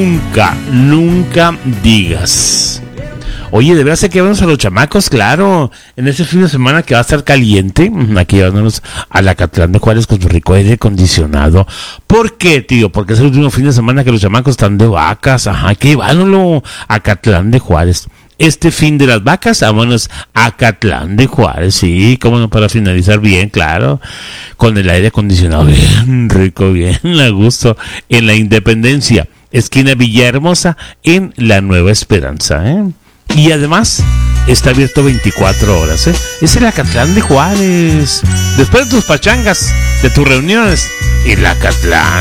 Nunca digas. Oye, de verdad hay que llevarnos a los chamacos, claro, en ese fin de semana que va a estar caliente, hay que llevarnos a la Acatlán de Juárez con su rico aire acondicionado. ¿Por qué, tío? Porque es el último fin de semana que los chamacos están de vacas, hay que llevárnoslo a Acatlán de Juárez. Este fin de las vacas, vámonos a Acatlán de Juárez, sí, cómo no, para finalizar bien, claro, con el aire acondicionado bien rico, bien a gusto, en la Independencia, esquina Villahermosa, en la Nueva Esperanza, Y además, está abierto 24 horas, Es el Acatlán de Juárez. Después de tus pachangas, de tus reuniones, el Acatlán.